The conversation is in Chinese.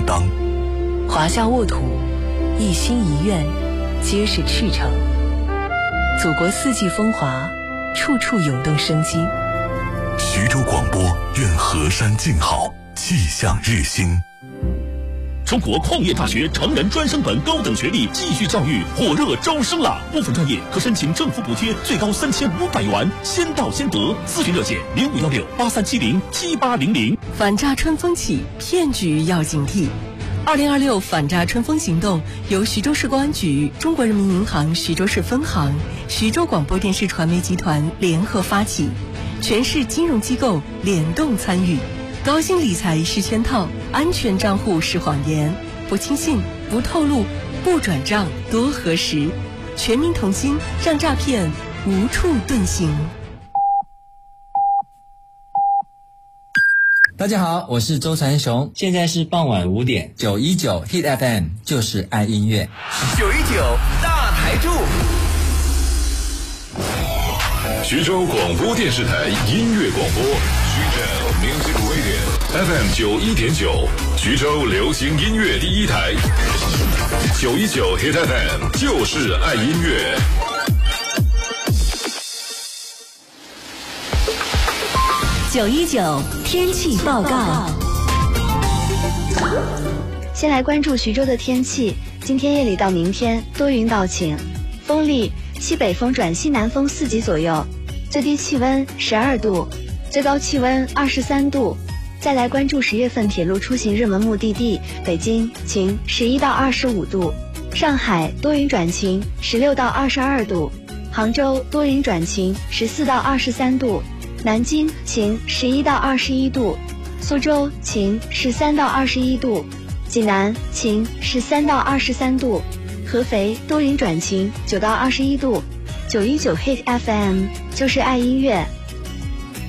当。 华夏沃土，一心一愿，皆是赤诚。祖国四季风华，处处涌动生机。 徐州广播愿河山静好，气象日新。 中国矿业大学成人专升本高等学历继续教育火热招生啦！部分专业可申请政府补贴，最高3500元，先到先得。咨询热线051683707800。 反诈春风起，骗局要警惕。2026反诈春风行动由徐州市公安局、中国人民银行徐州市分行、徐州广播电视传媒集团联合发起，全市金融机构联动参与。高薪理财是圈套，安全账户是谎言，不轻信，不透露，不转账，多核实。全民同心，让诈骗无处遁形。 大家好，我是周传雄，现在是傍晚5点，919 Hit FM 就是爱音乐。 919大台柱。 徐州广播电视台音乐广播，徐州 Music Radio FM 91.9，徐州流行音乐第一台。919 Hit FM 就是爱音乐。 919天气报告。 先来关注徐州的天气，今天夜里到明天多云到晴，风力西北风转西南风4级左右，最低气温12度，最高气温23度。再来关注10月份铁路出行热门目的地，北京晴11到25度，上海多云转晴16到22度，杭州多云转晴14到23度，南京晴11到21度，苏州晴13到21度，济南晴13到23度，合肥多云转晴9到21度。919 Hit FM 就是爱音乐。